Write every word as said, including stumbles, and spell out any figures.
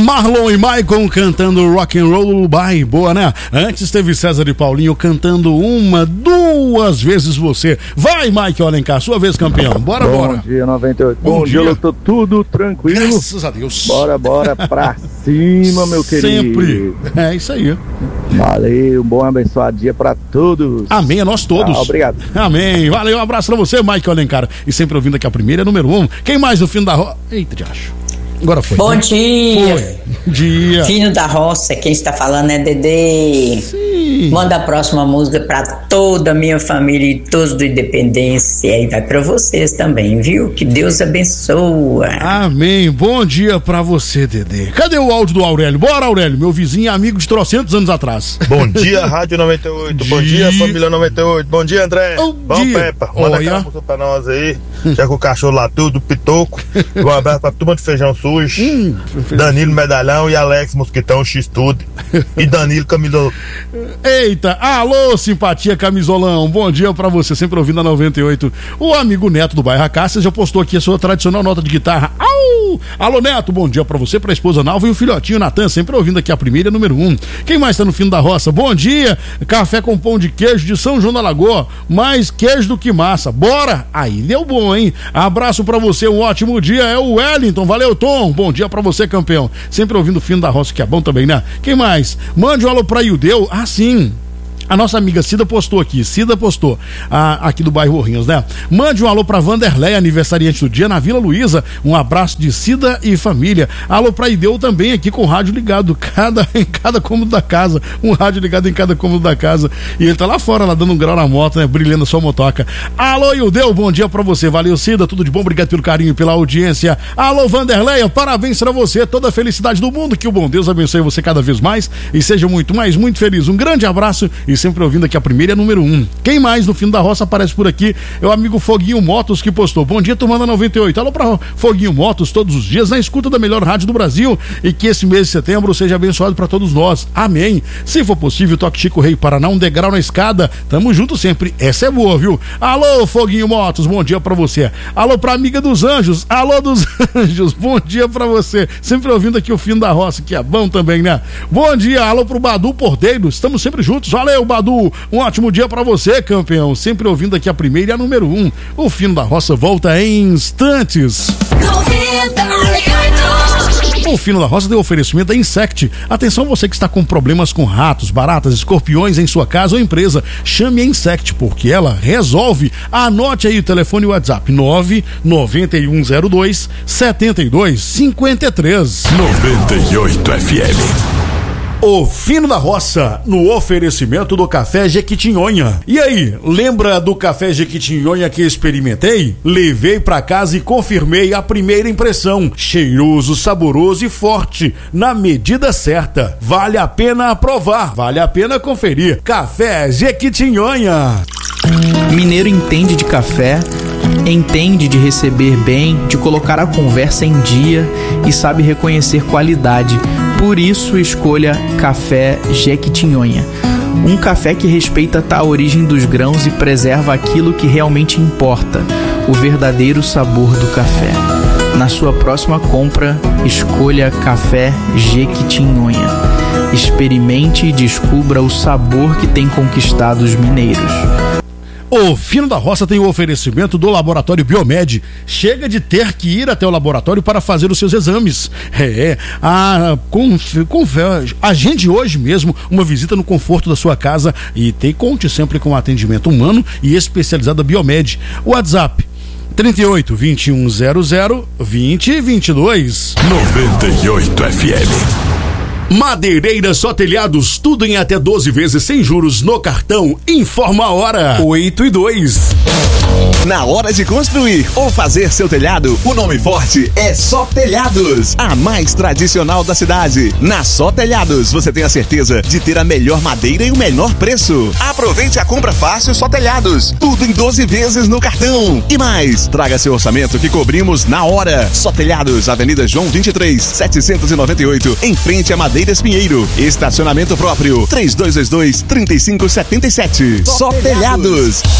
Marlon e Maicon cantando Rock and Roll Lullaby, boa, né? Antes teve César e Paulinho cantando uma, duas vezes você. Vai, Mike Alencar, sua vez, campeão. Bora, Bom bora. Bom dia, noventa e oito. Bom, Bom dia, dia, eu tô tudo tranquilo. Graças a Deus. Bora, bora pra cima, meu querido. Sempre. É isso aí. Valeu, um bom abençoado dia pra todos. Amém, a nós todos. Ah, obrigado. Amém. Valeu, um abraço pra você, Mike Alencar. E sempre ouvindo aqui a primeira, número um. Quem mais no fim da roda? Eita, de acho. Agora foi. Bom né? dia. Foi. Dia. Filho da roça, quem está falando é Dedê. Sim. Manda a próxima música pra toda a minha família e todos do Independência. E vai pra vocês também, viu? Que Deus abençoa. Amém. Bom dia pra você, Dedê. Cadê o áudio do Aurélio? Bora, Aurélio, meu vizinho e amigo de trocentos anos atrás. Bom dia, Rádio noventa e oito. Bom dia, família noventa e oito. Bom dia, André. Bom Bom, dia. Pepa. Manda aquela música pra nós aí. Já com o cachorro lá tudo, pitoco. Um abraço pra turma de feijão sujo. Hum, Danilo Medalhão e Alex Mosquitão X-Tudo. E Danilo Camilo. Eita, alô, simpatia camisolão. Bom dia pra você, sempre ouvindo a noventa e oito. O amigo Neto do bairro Acácias já postou aqui a sua tradicional nota de guitarra. Au! Alô, Neto, bom dia pra você, pra esposa Nalva e o filhotinho Natan, sempre ouvindo aqui a primeira, número um. Quem mais tá no fim da roça? Bom dia, café com pão de queijo de São João da Lagoa. Mais queijo do que massa. Bora! Aí deu bom, hein? Abraço pra você, um ótimo dia. É o Wellington, valeu, Tom. Bom dia pra você, campeão. Sempre ouvindo o fim da roça, que é bom também, né? Quem mais? Mande um alô pra Ildeu. Ah, sim. A nossa amiga Cida postou aqui, Cida postou a, aqui do bairro Morrinhos, né? Mande um alô pra Vanderlei, aniversariante do dia na Vila Luísa. Um abraço de Cida e família. Alô pra Ideu também aqui com o rádio ligado, cada, em cada cômodo da casa. Um rádio ligado em cada cômodo da casa. E ele tá lá fora, lá dando um grau na moto, né? Brilhando a sua motoca. Alô, Ideu, bom dia pra você. Valeu, Cida, tudo de bom, obrigado pelo carinho e pela audiência. Alô, Vanderlei, parabéns pra você, toda a felicidade do mundo, que o bom Deus abençoe você cada vez mais e seja muito mais, muito feliz. Um grande abraço e sempre ouvindo aqui a primeira é número um. Quem mais no fim da roça aparece por aqui? É o amigo Foguinho Motos que postou. Bom dia, turma da noventa e oito. Alô pra Foguinho Motos todos os dias na escuta da melhor rádio do Brasil e que esse mês de setembro seja abençoado pra todos nós. Amém. Se for possível, toque Chico Rei Paraná, um degrau na escada. Tamo junto sempre. Essa é boa, viu? Alô, Foguinho Motos, bom dia pra você. Alô pra amiga dos anjos. Alô dos anjos, bom dia pra você. Sempre ouvindo aqui o fim da roça, que é bom também, né? Bom dia, alô pro Badu Porteiro. Estamos sempre juntos. Valeu, Badu. Um ótimo dia pra você, campeão. Sempre ouvindo aqui a primeira e a número um. O fim da roça volta em instantes. O Fino da Roça deu oferecimento da Insect. Atenção você que está com problemas com ratos, baratas, escorpiões em sua casa ou empresa. Chame a Insect, porque ela resolve. Anote aí o telefone e o WhatsApp: nove nove um zero dois sete dois cinco três. noventa e oito F M. O Fino da Roça, no oferecimento do Café Jequitinhonha. E aí, lembra do Café Jequitinhonha que experimentei? Levei pra casa e confirmei a primeira impressão. Cheiroso, saboroso e forte, na medida certa. Vale a pena provar, vale a pena conferir. Café Jequitinhonha. Mineiro entende de café, entende de receber bem, de colocar a conversa em dia e sabe reconhecer qualidade. Por isso, escolha Café Jequitinhonha. Um café que respeita a origem dos grãos e preserva aquilo que realmente importa, o verdadeiro sabor do café. Na sua próxima compra, escolha Café Jequitinhonha. Experimente e descubra o sabor que tem conquistado os mineiros. O Fino da Roça tem o oferecimento do Laboratório Biomed. Chega de ter que ir até o laboratório para fazer os seus exames. É, a, com, com, agende hoje mesmo uma visita no conforto da sua casa e tem, conte sempre com atendimento humano e especializado da Biomed. WhatsApp trinta e oito, vinte e um zero zero, vinte, vinte e dois. noventa e oito F M. Madeireira Só Telhados, tudo em até doze vezes sem juros no cartão. Informa a hora, oito e dois. Na hora de construir ou fazer seu telhado, o nome forte é Só Telhados, a mais tradicional da cidade. Na Só Telhados, você tem a certeza de ter a melhor madeira e o menor preço. Aproveite a compra fácil Só Telhados, tudo em doze vezes no cartão. E mais, traga seu orçamento que cobrimos na hora. Só Telhados, Avenida João vinte e três, setecentos e noventa e oito, em frente a Madeiras Pinheiro. Estacionamento próprio, três dois dois dois, três cinco sete sete. Só Telhados.